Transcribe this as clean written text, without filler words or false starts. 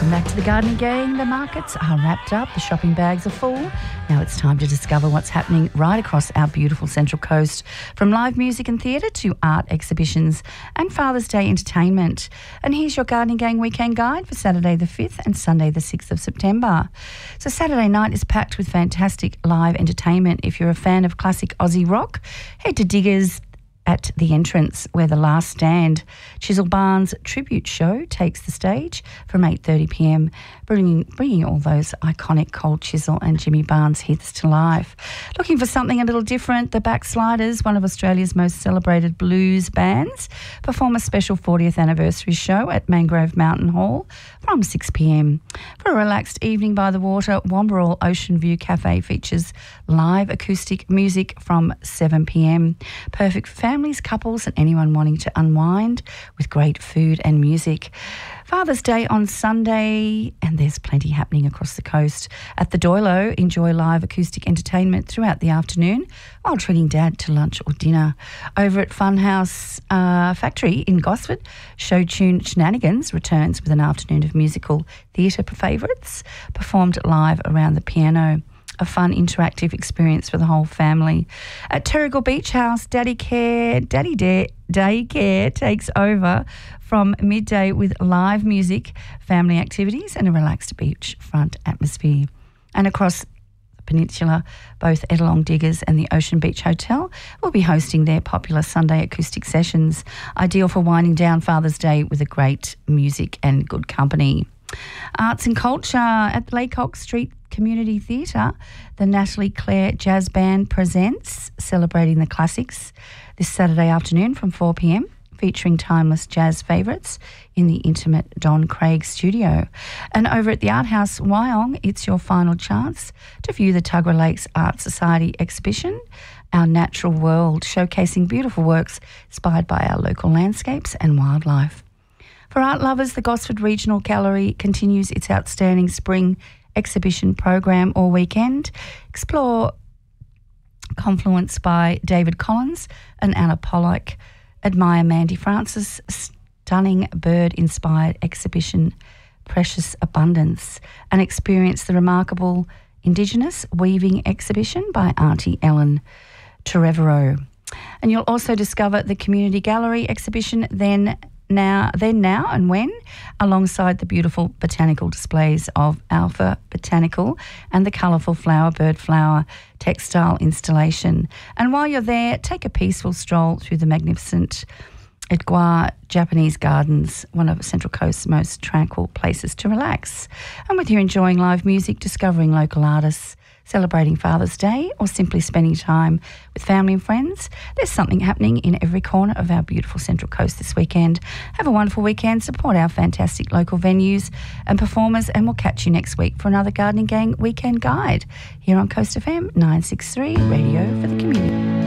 Welcome back to the Gardening Gang. The markets are wrapped up, the shopping bags are full. Now it's time to discover what's happening right across our beautiful Central Coast, from live music and theatre to art exhibitions and Father's Day entertainment. And here's your Gardening Gang weekend guide for Saturday the 5th and Sunday the 6th of September. So Saturday night is packed with fantastic live entertainment. If you're a fan of classic Aussie rock, head to Diggers at the entrance, where The Last Stand Chisel Barnes tribute show takes the stage from 8:30pm, bringing all those iconic Cold Chisel and Jimmy Barnes hits to life. Looking for something a little different, the Backsliders, one of Australia's most celebrated blues bands, perform a special 40th anniversary show at Mangrove Mountain Hall from 6pm. For a relaxed evening by the water, Wamberal Ocean View Cafe features live acoustic music from 7pm. Perfect for families, couples and anyone wanting to unwind with great food and music. Father's Day on Sunday, and there's plenty happening across the coast. At the Doilo, enjoy live acoustic entertainment throughout the afternoon while treating Dad to lunch or dinner. Over at Funhouse Factory in Gosford, Show Tune Shenanigans returns with an afternoon of musical theatre favourites performed live around the piano. A fun interactive experience for the whole family. At Terrigal Beach House, Daddy Daycare takes over from midday with live music, family activities and a relaxed beachfront atmosphere. And across the peninsula, both Edelong Diggers and the Ocean Beach Hotel will be hosting their popular Sunday acoustic sessions, ideal for winding down Father's Day with a great music and good company. Arts and culture at the Laycock Street Community Theatre, the Natalie Clare Jazz Band presents Celebrating the Classics this Saturday afternoon from 4pm, featuring timeless jazz favourites in the intimate Don Craig studio. And over at the Art House Wyong, it's your final chance to view the Tuggerah Lakes Art Society exhibition, Our Natural World, showcasing beautiful works inspired by our local landscapes and wildlife. For art lovers, the Gosford Regional Gallery continues its outstanding spring exhibition program all weekend. Explore Confluence by David Collins and Anna Pollock. Admire Mandy Francis' stunning bird-inspired exhibition, Precious Abundance, and experience the remarkable Indigenous Weaving exhibition by Auntie Ellen Terevero. And you'll also discover the Community Gallery exhibition Then, Now and When, alongside the beautiful botanical displays of Alpha Botanical and the colourful bird flower textile installation. And while you're there, take a peaceful stroll through the magnificent Edgware Japanese Gardens, one of Central Coast's most tranquil places to relax. And whether you're enjoying live music, discovering local artists, celebrating Father's Day or simply spending time with family and friends, there's something happening in every corner of our beautiful Central Coast this weekend. Have a wonderful weekend, support our fantastic local venues and performers, and we'll catch you next week for another Gardening Gang weekend guide here on Coast FM 963, radio for the community.